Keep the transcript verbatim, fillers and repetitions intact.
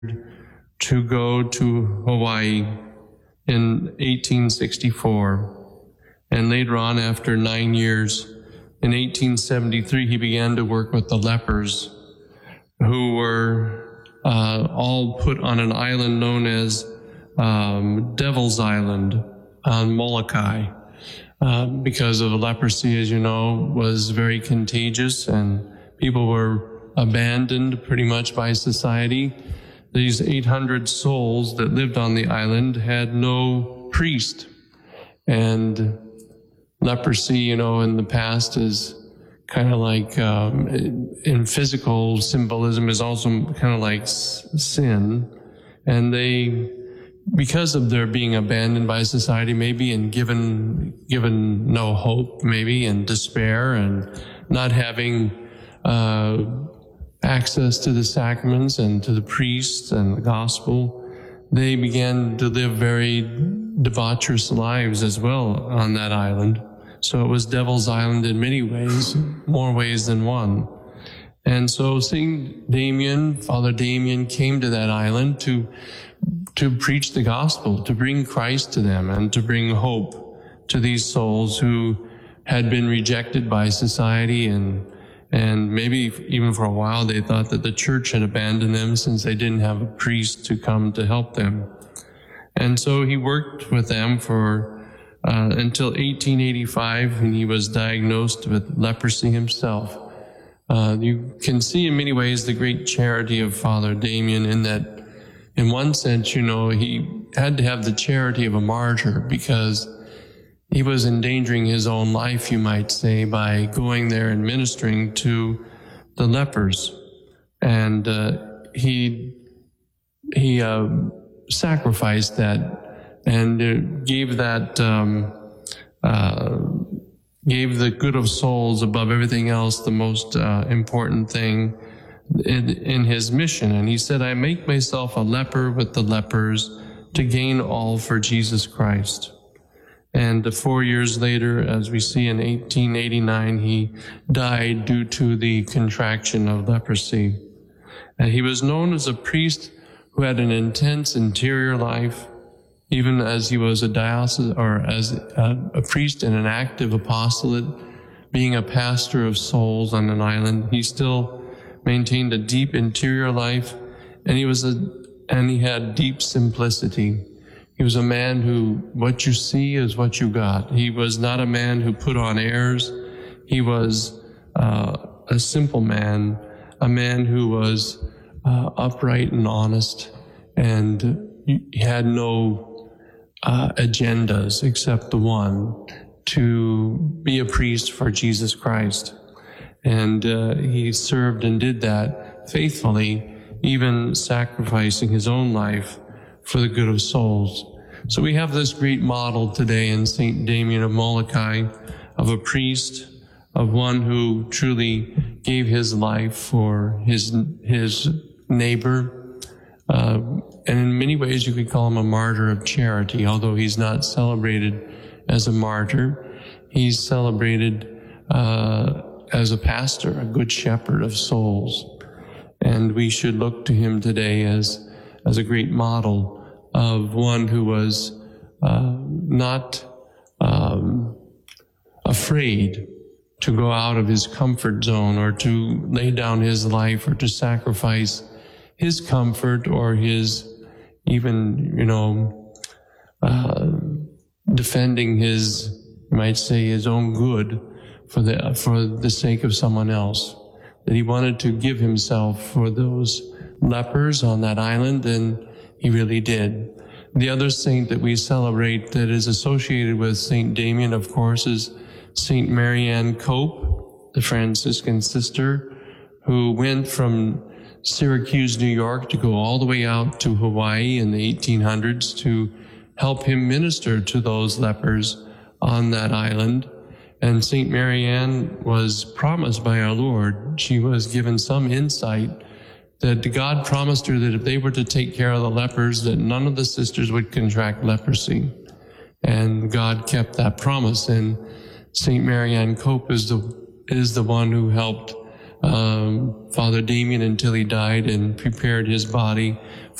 to go to Hawaii in eighteen sixty-four. And later on, after nine years, in eighteen seventy-three, he began to work with the lepers, who were uh, all put on an island known as um, Devil's Island on Molokai, uh, because of leprosy, as you know, was very contagious, and people were abandoned pretty much by society. These eight hundred souls that lived on the island had no priest. And leprosy, you know, in the past is kind of like, um, in physical symbolism, is also kind of like sin. And they, because of their being abandoned by society, maybe, and given, given no hope, maybe, and despair, and not having, uh, access to the sacraments and to the priests and the gospel, they began to live very debaucherous lives as well on that island. So it was Devil's Island in many ways, more ways than one. And so Saint Damien, Father Damien, came to that island to, to preach the gospel, to bring Christ to them, and to bring hope to these souls who had been rejected by society, and And maybe even for a while they thought that the church had abandoned them since they didn't have a priest to come to help them. And so he worked with them for uh, until eighteen eighty-five, when he was diagnosed with leprosy himself. Uh, you can see in many ways the great charity of Father Damien, in that, in one sense, you know, he had to have the charity of a martyr, because he was endangering his own life, you might say, by going there and ministering to the lepers. And uh, he he uh, sacrificed that, and uh, gave that um, uh, gave the good of souls above everything else the most uh, important thing in, in his mission. And he said, "I make myself a leper with the lepers to gain all for Jesus Christ." And four years later, as we see in eighteen eighty-nine, he died due to the contraction of leprosy. And he was known as a priest who had an intense interior life, even as he was a diocese, or as a, a priest in an active apostolate, being a pastor of souls on an island. He still maintained a deep interior life, and he was a, and he had deep simplicity. He was a man who, what you see is what you got. He was not a man who put on airs. He was uh, a simple man, a man who was uh, upright and honest, and he had no uh, agendas except the one, to be a priest for Jesus Christ. And uh, he served and did that faithfully, even sacrificing his own life for the good of souls. So we have this great model today in Saint Damien of Molokai, of a priest, of one who truly gave his life for his his neighbor. Uh, and in many ways you could call him a martyr of charity, although he's not celebrated as a martyr. He's celebrated uh, as a pastor, a good shepherd of souls. And we should look to him today as, as a great model of one who was uh, not um, afraid to go out of his comfort zone, or to lay down his life, or to sacrifice his comfort, or his even, you know, uh, defending his, you might say, his own good for the for the sake of someone else. That he wanted to give himself for those lepers on that island, and he really did. The other saint that we celebrate that is associated with Saint Damien, of course, is Saint Marianne Cope, the Franciscan sister, who went from Syracuse, New York, to go all the way out to Hawaii in the eighteen hundreds to help him minister to those lepers on that island. And Saint Marianne was promised by our Lord, she was given some insight that God promised her that if they were to take care of the lepers, that none of the sisters would contract leprosy. And God kept that promise. And Saint Marianne Cope is the, is the one who helped um, Father Damien until he died and prepared his body